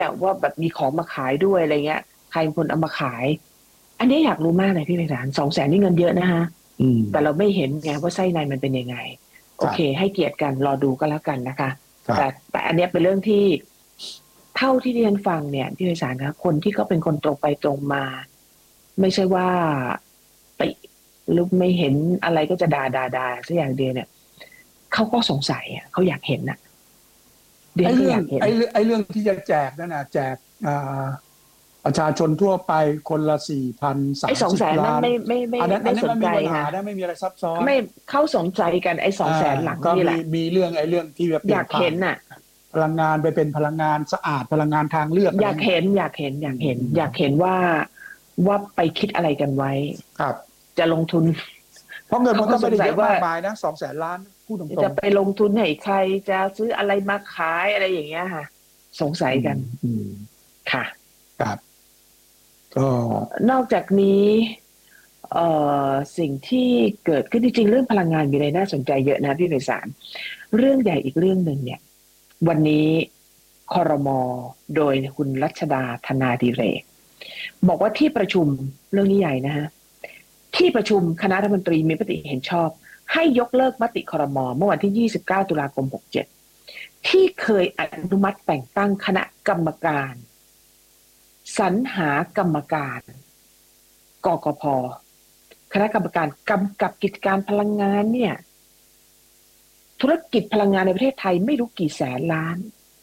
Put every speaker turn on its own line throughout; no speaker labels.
ว่าแบบมีของมาขายด้วยอะไรเงี้ยใครเป็นคนเอามาขายอันนี้อยากรู้มากเลยพี่ไพศาล200,000นี่เงินเยอะนะฮะ
อืม
แต่เราไม่เห็นไงว่าไส้ในมันเป็นยังไงโอเค
ครับ
ให้เกียรติกันรอดูก็แล้วกันนะคะ
ครับ
แต่อันเนี้ยเป็นเรื่องที่เท่าที่ดิฉันฟังเนี่ยพี่ไพศาลคะคนที่เขาเป็นคนตรงไปตรงมาไม่ใช่ว่าติหรือไม่เห็นอะไรก็จะด่าสักอย่างเดียวเนี่ยเขาก็สงสัยอ่ะเขาอยากเห็นอ่ะเดียนก็
ไอ้เรื่อง
อยากเห็น
ไอ้เรื่องที่จะแจกนั่นนะแจกอ่าประชาชนทั่วไปคนละ4,000สา
ไอ้
มสิบ
สองแสนนั้น
ล้าน
ไม่
อันนั้น
ไม่สนใจ
มันมีปัญหา
ค่ะ
นะไม่มีอะไรซับซ้อน
ไม่เข้าสนใจกันไอ้สอ
อ่า
งแสนหลัง
ก็มี
นี่แหละ
มีเรื่องไอ้เรื่องที่จะเป
อยาก
ลี่ยนผ่าน
เห็นน่ะ
พลังงานไปเป็นพลังงานสะอาดพลังงานทางเลือกอะไรเนี่ย
อยาก
อืมอืม
เห็นอยากเห็นว่าไปคิดอะไรกันไว้
ครับ
จะลงทุน
เพราะเงิน
เขา
มัน
ก็
ก็ไม่ได้เยอะ
สงสัยว่า
มากมายนะ200,000,000,000พูดตรง
จะไปลงทุนให้ใครจะซื้ออะไรมาขายอะไรอย่างเงี้ยค่ะสงสั
ๆ
ยกันค่ะ
ครับก็
นอกจากนี้เอ่สิ่งที่เกิดขึ้นจริงๆเรื่องพลังงานมีอะไรน่าสนใจเยอะนะพี่ไพศาลเรื่องใหญ่อีกเรื่องหนึ่งเนี่ย วันนี้ครมโดยคุณรัชดาธนาดิเรกบอกว่าที่ประชุมเรื่องนี้ใหญ่นะฮะที่ประชุมคณะรัฐมนตรีมีมติเห็นชอบให้ยกเลิกมติครมเมื่อวันที่29ตุลาคม67ที่เคยอนุมัติแต่งตั้งคณะกรรมการสรรหากรรมการกกพคณะกรรมการกำกับกิจการพลังงานเนี่ยธุรกิจพลังงานในประเทศไทยไม่รู้กี่แสนล้าน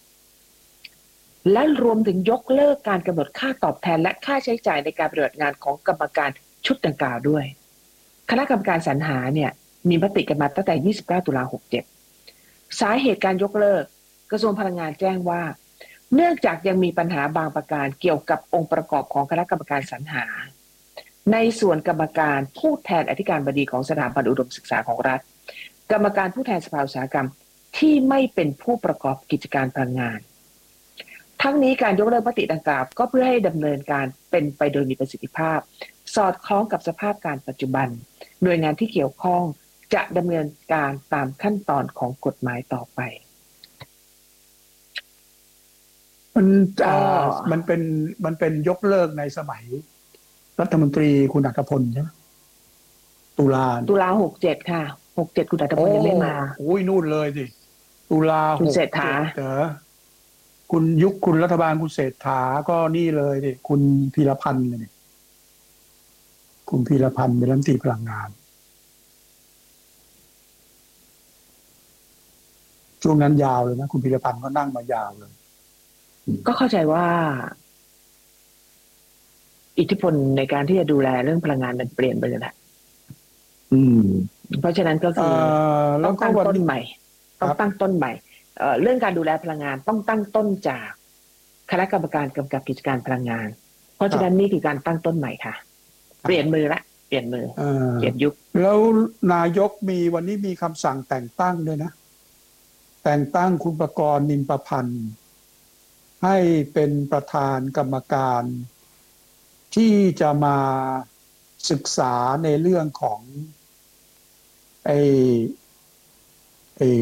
และรวมถึงยกเลิกการกำหนดค่าตอบแทนและค่าใช้จ่ายในการปฏิบัติงานของกรรมการชุดดังกล่าวด้วยคณะกรรมการสรรหาเนี่ยมีมติกันมาตั้งแต่29ตุลา67สาเหตุการยกเลิกกระทรวงพลังงานแจ้งว่าเนื่องจากยังมีปัญหาบางประการเกี่ยวกับองค์ประกอบของคณะกรรมการสรรหาในส่วนกรรมการผู้แทนอธิการบดีของสถาบันอุดมศึกษาของรัฐกรรมการผู้แทนสภาอุตสาหกรรมที่ไม่เป็นผู้ประกอบกิจการพลังงาน ทั้งนี้การยกเลิกมติดังกล่าวก็เพื่อให้ดำเนินการเป็นไปโดยมีประสิทธิภาพสอดคล้องกับสภาพการปัจจุบันหน่วยงานที่เกี่ยวข้องจะดำเนินการตามขั้นตอนของกฎหมายต่อไป
มัน
ก็
มันเป็นยกเลิกในสมัยรัฐมนตรีคุณอัครพลใช่ไหมตุลา
ตุลา67ค่ะ67คุณอัตพ
โอ้
ลยังไม่มา
โหนู่นเลยสิตุลา
คุณเศรษฐา
67เหรอคุณยุคคุณรัฐบาลคุณเศรษฐาก็นี่เลยดิคุณพีรพันธ์เลยนี่คุณพีรพันธ์เป็นรัฐมนตรีพลังงานช่วงนั้นยาวเลยนะคุณพีรพันธ์ก็นั่งมายาวเลย
ก็เข้าใจว่าอิทธิพลในการที่จะดูแลเรื่องพลังงานมันเปลี่ยนไปเลยแหละ
อืม
เพราะฉะนั้นก็คือ
แล้วก็
ต้องตั้ง
วันนี้
ต้นใหม่
ครับ
เรื่องการดูแลพลังงานต้องตั้งต้นจากคณะกรรมการกำกับกิจการพลังงานเพราะฉะนั้นนี่คือการตั้งต้นใหม่ค่ะเปลี่ยนมือละเปลี่ยนมือ
เอ่อ
เปลี่ยนยุค
แล้วนายกมีวันนี้มีคำสั่งแต่งตั้งด้วยนะแต่งตั้งคุณประกรณ์นิมประพันธ์ให้เป็นประธานกรรมการที่จะมาศึกษาในเรื่องของไอ้ไอ้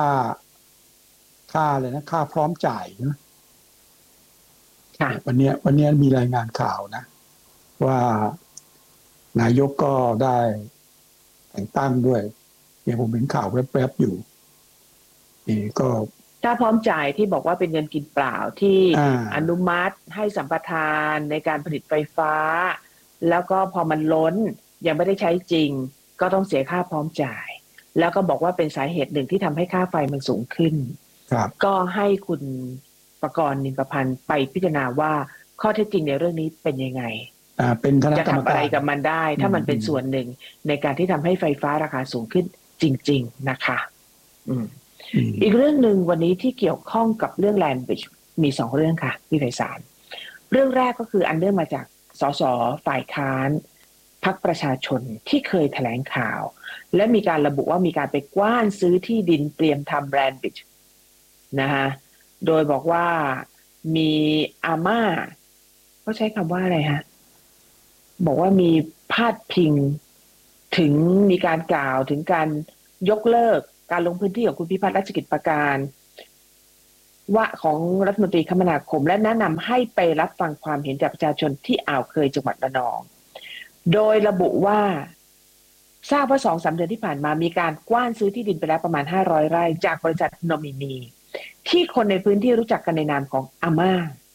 ค่าอะไรนะค่าพร้อมจ่ายนะ
ค่ะ
วันนี้มีรายงานข่าวนะว่านายกก็ได้แต่งตั้งด้วยเนี่ยผมเห็นข่าวแวบๆอยู่นี่ก็
ถ้าพร้อมจ่ายที่บอกว่าเป็นเงินกินเปล่าที่
อ่า
อนุมัติให้สัมปทานในการผลิตไฟฟ้าแล้วก็พอมันล้นยังไม่ได้ใช้จริงก็ต้องเสียค่าพร้อมจ่ายแล้วก็บอกว่าเป็นสาเหตุหนึ่งที่ทำให้ค่าไฟมันสูงขึ้น
ครับ
ก็ให้คุณประกรณ์นิมประพันธ์ไปพิจารณาว่าข้อเท็จจริงในเรื่องนี้เป็นยังไง
เป็นคณะ
จะทำอะไร
กรรมการ
กับมันได้ถ้ามันเป็นส่วนหนึ่งในการที่ทำให้ไฟฟ้าราคาสูงขึ้นจริงๆนะคะอืม อีกเรื่องหนึ่งวันนี้ที่เกี่ยวข้องกับเรื่องแลนด์บริดจ์มี2 เรื่องค่ะพี่ไพศาลเรื่องแรกก็คืออันเนื่องมาจากสสฝ่ายค้านพรรคประชาชนที่เคยแถลงข่าวและมีการระบุว่ามีการไปกว้านซื้อที่ดินเตรียมทำแลนด์บริดจ์นะคะโดยบอกว่ามีอาม่าเขาใช้คำว่าอะไรฮะบอกว่ามีพาดพิงถึงมีการกล่าวถึงการยกเลิกการลงพื้นที่ของคุณพิพัฒน์รัชกิจประการว่าของรัฐมนตรีคมนาคมและแนะนำให้ไปรับฟังความเห็นจากประชาชนที่อ่าวเคยจังหวัดระนองโดยระบุว่าทราบว่า2-3 เดือนที่ผ่านมามีการกว้านซื้อที่ดินไปแล้วประมาณ500 ไร่จากบริษัทนอมินีที่คนในพื้นที่รู้จักกันในนามของอาม่า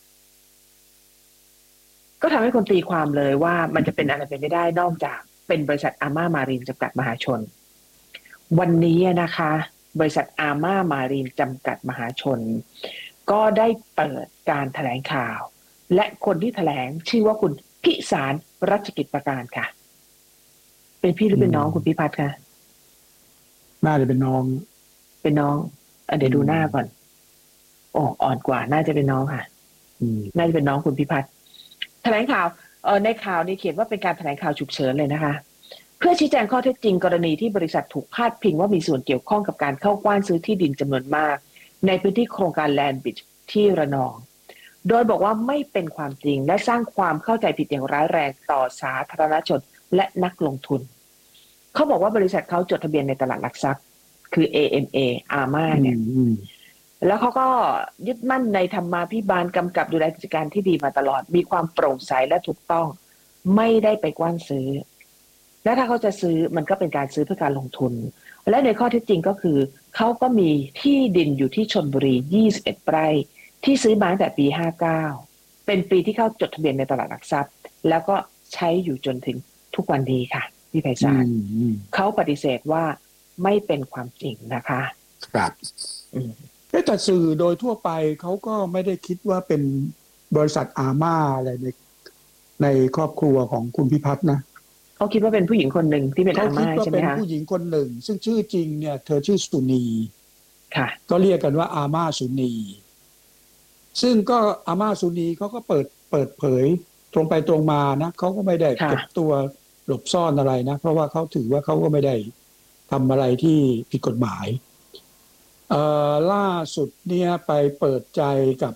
ก็ทำให้คนตีความเลยว่ามันจะเป็นอะไรไปไม่ได้นอกจากเป็นบริษัทอาม่ามารีนจำกัดมหาชนวันนี้นะคะบริษัทอาม่ามารีนจำกัดมหาชนก็ได้เปิดการแถลงข่าวและคนที่แถลงชื่อว่าคุณพิสารรัชกิจประการค่ะเป็นพี่หรือเป็นน้องคุณพิพัฒน์คะ
น่าจะเป็นน้อง
เป็นน้องเดี๋ยวดูหน้าก่อนโอ้อ่อนกว่าน่าจะเป็นน้องค่ะน่าจะเป็นน้องคุณพิพัฒน์แถลงข่าวในข่าวนี้เขียนว่าเป็นการแถลงข่าวฉุกเฉินเลยนะคะเพื่อชี้แจงข้อเท็จจริงกรณีที่บริษัทถูกพาดพิงว่ามีส่วนเกี่ยวข้องกับการเข้ากว้านซื้อที่ดินจำนวนมากในพื้นที่โครงการแลนด์บริดจ์ที่ระนองโดยบอกว่าไม่เป็นความจริงและสร้างความเข้าใจผิดอย่างร้ายแรงต่อสาธารณชนและนักลงทุนเขาบอกว่าบริษัทเขาจดทะเบียนในตลาดหลักทรัพย์คือ AMA อาม่าเนี่ยแล้วเขาก็ยึดมั่นในธรรมาภิบาลกำกับดูแลกิจการที่ดีมาตลอดมีความโปร่งใสและถูกต้องไม่ได้ไปกว้านซื้อและถ้าเขาจะซื้อมันก็เป็นการซื้อเพื่อการลงทุนและในข้อเท็จจริงก็คือเขาก็มีที่ดินอยู่ที่ชลบุรี21 ไร่ที่ซื้อมาตั้งแต่ปี59เป็นปีที่เข้าจดทะเบียนในตลาดหลักทรัพย์แล้วก็ใช้อยู่จนถึงทุกวันนี้ค่ะพี่ไพศาลเขาปฏิเสธว่าไม่เป็นความจริงนะคะ
ครับแต่สื่อโดยทั่วไปเขาก็ไม่ได้คิดว่าเป็นบริษัทอาม่าอะไรในครอบครัวของคุณพิพัฒน์นะ
เขาคิดว่าเป็นผู้หญิงคนหนึ่งที่เป็นอาม่าใช่ไหมคะ
เขาคิดว่าเป็นผู้หญิงคนหนึ่งซึ่งชื่อจริงเนี่ยเธอชื่อสุนี
ค่ะ
ก็เรียกกันว่าอาม่าสุนีซึ่งก็อาม่าสุนีเขาก็เปิดเผยตรงไปตรงมานะเขาก็ไม่ได้เก็บตัวหลบซ่อนอะไรนะเพราะว่าเขาถือว่าเขาก็ไม่ได้ทำอะไรที่ผิดกฎหมายล่าสุดเนี่ยไปเปิดใจกับ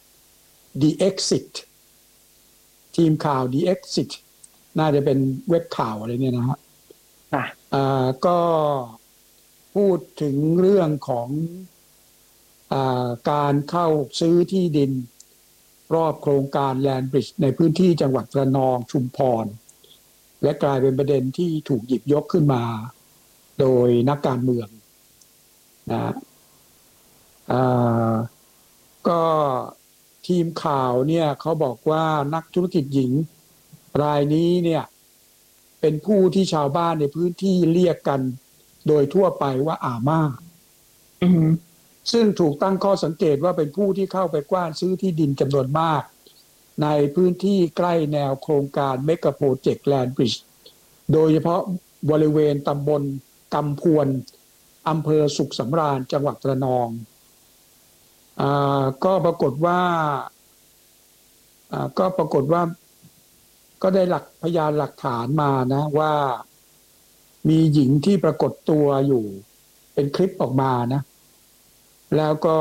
The Exit ทีมข่าว The Exit น่าจะเป็นเว็บข่าวอะไรเนี่ยนะฮะก็พูดถึงเรื่องของการเข้าซื้อที่ดินรอบโครงการแลนด์บริดจ์ในพื้นที่จังหวัดระนองชุมพรและกลายเป็นประเด็นที่ถูกหยิบยกขึ้นมาโดยนักการเมืองนะก็ทีมข่าวเนี่ยเขาบอกว่านักธุรกิจหญิงรายนี้เนี่ยเป็นผู้ที่ชาวบ้านในพื้นที่เรียกกันโดยทั่วไปว่าอาม่าซึ่งถูกตั้งข้อสังเกตว่าเป็นผู้ที่เข้าไปกว้านซื้อที่ดินจำนวนมากในพื้นที่ใกล้แนวโครงการเมกะโปรเจกต์แลนด์บริดจ์โดยเฉพาะบริเวณตำบลกำพวนอำเภอสุขสำราญจังหวัดระนองก็ปรากฏว่าก็ได้พยานหลักฐานมานะว่ามีหญิงที่ปรากฏตัวอยู่เป็นคลิปออกมานะแล้วก็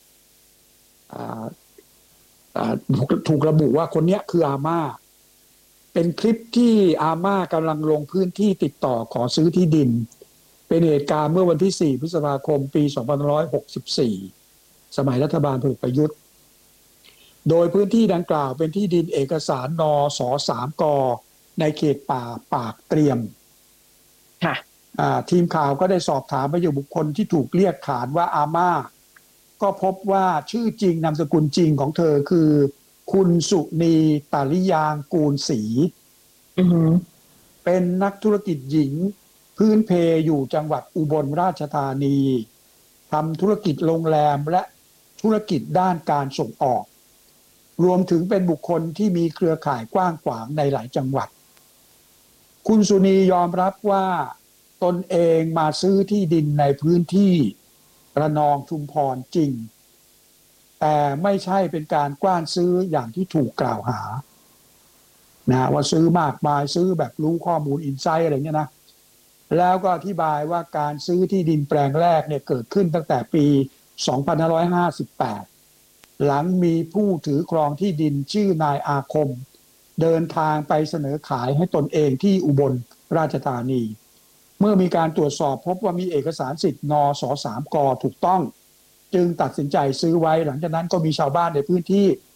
ถูกระบุว่าคนนี้คืออาม่าเป็นคลิปที่อาม่ากำลังลงพื้นที่ติดต่อขอซื้อที่ดินเป็นเหตุการณ์เมื่อวันที่4 พฤษภาคมปี2564สมัยรัฐบาลพลเอกประยุทธ์โดยพื้นที่ดังกล่าวเป็นที่ดินเอกสารนส3 กในเขตป่าปากเตรียมทีมข่าวก็ได้สอบถามไปยังบุคคลที่ถูกเรียกขานว่าอาม่าก็พบว่าชื่อจริงนามสกุลจริงของเธอคือคุณสุนีตาลิยางกูลศรีเป็นนักธุรกิจหญิงพื้นเพอยู่จังหวัดอุบลราชธานีทำธุรกิจโรงแรมและธุรกิจด้านการส่งออกรวมถึงเป็นบุคคลที่มีเครือข่ายกว้างขวางในหลายจังหวัดคุณสุนียอมรับว่าตนเองมาซื้อที่ดินในพื้นที่ระนองชุมพรจริงแต่ไม่ใช่เป็นการกว้านซื้ออย่างที่ถูกกล่าวหานะว่าซื้อมากมายซื้อแบบรู้ข้อมูลอินไซต์อะไรเงี้ยนะแล้วก็อธิบายว่าการซื้อที่ดินแปลงแรกเนี่ยเกิดขึ้นตั้งแต่ปี2558หลังมีผู้ถือครองที่ดินชื่อนายอาคมเดินทางไปเสนอขายให้ตนเองที่อุบลราชธานีเมื่อมีการตรวจสอบพบว่ามีเอกสารสิทธิ์นส3 กถูกต้องจึงตัดสินใจซื้อไว้หลังจากนั้นก็มีชาวบ้านในพื้นที่